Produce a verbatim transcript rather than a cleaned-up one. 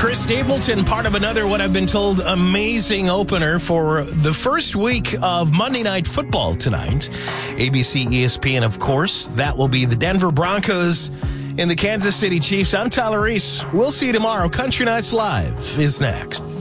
Chris Stapleton, part of another, what I've been told, amazing opener for the first week of Monday Night Football tonight. A B C, E S P N, of course. That will be the Denver Broncos and the Kansas City Chiefs. I'm Tyler Reese. We'll see you tomorrow. Country Nights Live is next.